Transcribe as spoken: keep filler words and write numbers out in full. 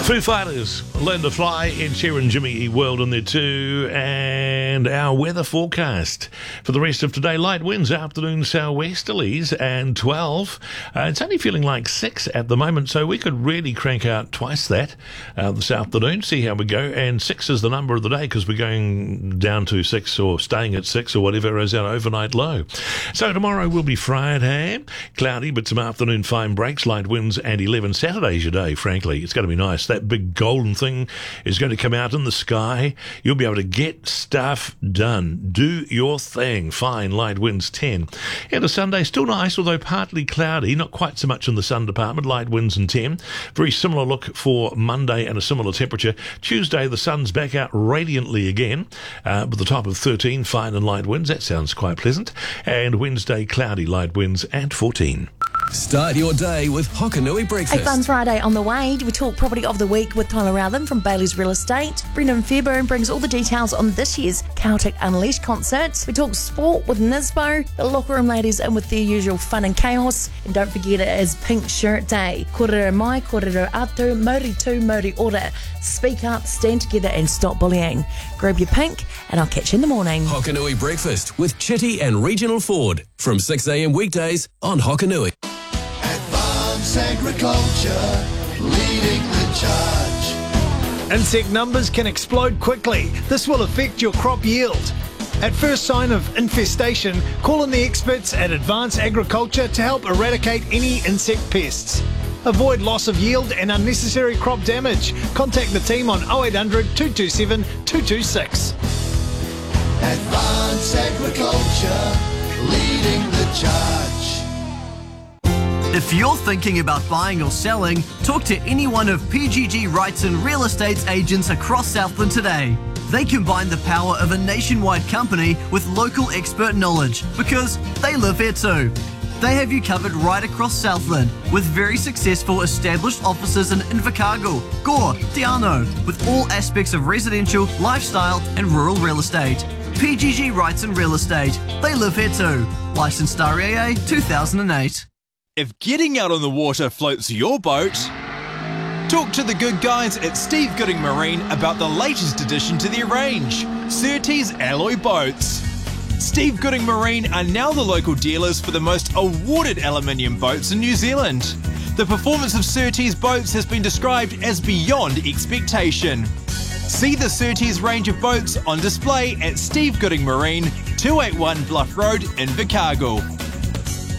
Foo Fighters, Learn to Fly, Ed Sheeran, Jimmy E. World in there too, and our weather forecast for the rest of today. Light winds, afternoon southwesterlies, and twelve. Uh, it's only feeling like six at the moment, so we could really crank out twice that uh, this afternoon, see how we go. And six is the number of the day because we're going down to six or staying at six or whatever is our overnight low. So tomorrow will be Friday, cloudy but some afternoon fine breaks, light winds, and eleven. Saturday's your day, frankly. It's going to be nice. That big golden thing is going to come out in the sky. You'll be able to get stuff done. Do your thing. Fine, light winds, ten. And a Sunday, still nice, although partly cloudy. Not quite so much in the sun department. Light winds and ten. Very similar look for Monday and a similar temperature. Tuesday, the sun's back out radiantly again, uh, with the top of thirteen, fine and light winds. That sounds quite pleasant. And Wednesday, cloudy, light winds, and fourteen. Start your day with Hokanui Breakfast. A fun Friday on the way. We talk property of the week with Tyler Rowthen from Bailey's Real Estate. Brendan Fairburn brings all the details on this year's Celtic Unleashed concerts. We talk sport with Nisbo. The locker room ladies in with their usual fun and chaos. And don't forget it is Pink Shirt Day. Korero mai, korero atu, mauri tu, mauri ora. Speak up, stand together and stop bullying. Grab your pink and I'll catch you in the morning. Hokanui Breakfast with Chitty and Regional Ford from six a.m. weekdays on Hokanui. Advanced Agriculture, leading the charge. Insect numbers can explode quickly. This will affect your crop yield. At first sign of infestation, call in the experts at Advanced Agriculture to help eradicate any insect pests. Avoid loss of yield and unnecessary crop damage. Contact the team on oh eight hundred, two two seven, two two six. Advanced Agriculture, leading the charge. If you're thinking about buying or selling, talk to any one of P G G Wrightson Real Estate's agents across Southland today. They combine the power of a nationwide company with local expert knowledge because they live here too. They have you covered right across Southland with very successful established offices in Invercargill, Gore, Te Anau, with all aspects of residential, lifestyle and rural real estate. P G G Wrightson Real Estate. They live here too. Licensed R A A two thousand eight. If getting out on the water floats your boat, talk to the good guys at Steve Gooding Marine about the latest addition to their range, Surtees Alloy Boats. Steve Gooding Marine are now the local dealers for the most awarded aluminium boats in New Zealand. The performance of Surtees boats has been described as beyond expectation. See the Surtees range of boats on display at Steve Gooding Marine, two eighty-one Bluff Road, Invercargill.